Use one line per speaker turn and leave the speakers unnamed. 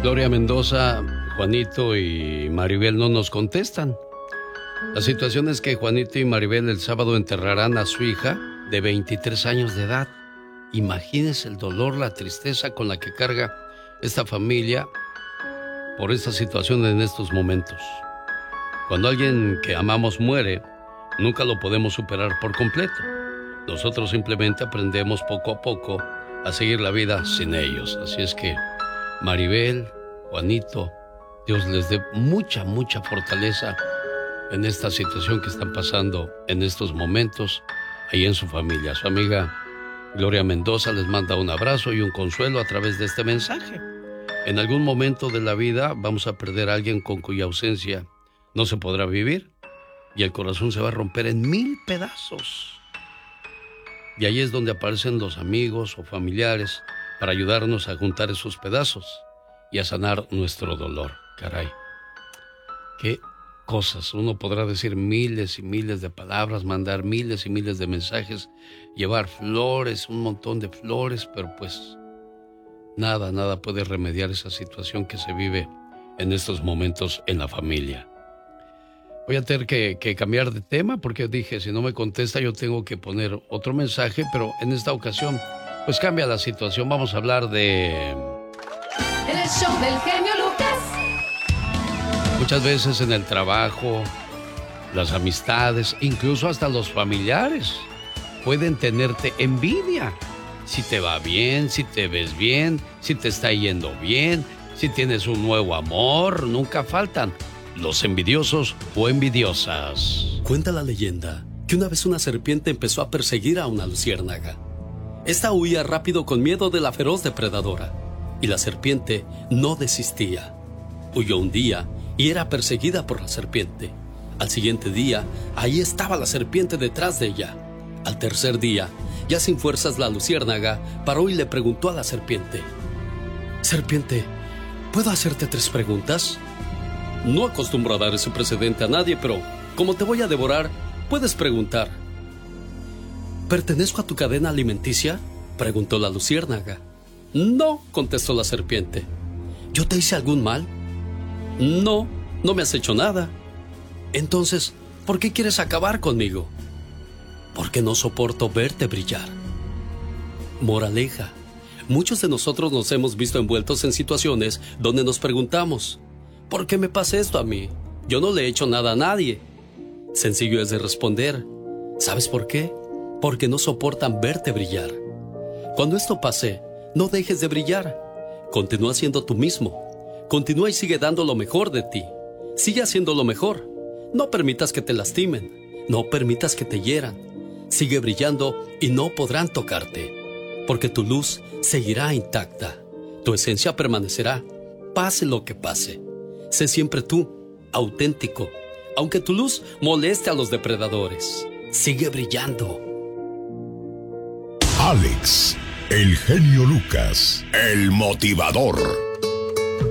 Gloria Mendoza, Juanito y Maribel no nos contestan. La situación es que Juanito y Maribel el sábado enterrarán a su hija de 23 años de edad. Imagínense el dolor, la tristeza con la que carga esta familia por esta situación en estos momentos. Cuando alguien que amamos muere, nunca lo podemos superar por completo. Nosotros simplemente aprendemos poco a poco a seguir la vida sin ellos. Así es que Maribel, Juanito, Dios les dé mucha fortaleza en esta situación que están pasando en estos momentos ahí en su familia. Su amiga Gloria Mendoza les manda un abrazo y un consuelo a través de este mensaje. En algún momento de la vida vamos a perder a alguien con cuya ausencia no se podrá vivir y el corazón se va a romper en 1000 pedazos. Y ahí es donde aparecen los amigos o familiares para ayudarnos a juntar esos pedazos y a sanar nuestro dolor. Caray, qué cosas. Uno podrá decir miles y miles de palabras, mandar miles y miles de mensajes, llevar flores, un montón de flores, pero pues nada puede remediar esa situación que se vive en estos momentos en la familia. Voy a tener que cambiar de tema porque dije, si no me contesta yo tengo que poner otro mensaje, pero en esta ocasión pues cambia la situación. Vamos a hablar de...
El show del genio Lucas.
Muchas veces en el trabajo, las amistades, incluso hasta los familiares pueden tenerte envidia. Si te va bien, si te ves bien, si te está yendo bien, si tienes un nuevo amor, nunca faltan los envidiosos o envidiosas.
Cuenta la leyenda que una vez una serpiente empezó a perseguir a una luciérnaga. Esta huía rápido con miedo de la feroz depredadora, y la serpiente no desistía. Huyó un día y era perseguida por la serpiente. Al siguiente día, ahí estaba la serpiente detrás de ella. Al tercer día, ya sin fuerzas, la luciérnaga paró y le preguntó a la serpiente: Serpiente, ¿puedo hacerte 3 preguntas? No acostumbro a dar ese precedente a nadie, pero como te voy a devorar, puedes preguntar. ¿Pertenezco a tu cadena alimenticia?, preguntó la luciérnaga. No, contestó la serpiente. ¿Yo te hice algún mal? No, no me has hecho nada. Entonces, ¿por qué quieres acabar conmigo? Porque no soporto verte brillar. Moraleja: muchos de nosotros nos hemos visto envueltos en situaciones donde nos preguntamos: ¿por qué me pasa esto a mí? Yo no le he hecho nada a nadie. Sencillo es de responder: ¿sabes por qué? Porque no soportan verte brillar. Cuando esto pase, no dejes de brillar. Continúa siendo tú mismo. Continúa y sigue dando lo mejor de ti. Sigue haciendo lo mejor. No permitas que te lastimen. No permitas que te hieran. Sigue brillando y no podrán tocarte. Porque tu luz seguirá intacta. Tu esencia permanecerá, pase lo que pase. Sé siempre tú, auténtico, aunque tu luz moleste a los depredadores. Sigue brillando.
Alex, el genio Lucas, el motivador.